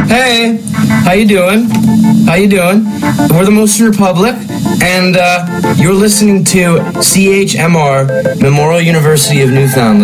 Hey, how you doing? How you doing? We're the Motion Republic, and you're listening to CHMR, Memorial University of Newfoundland.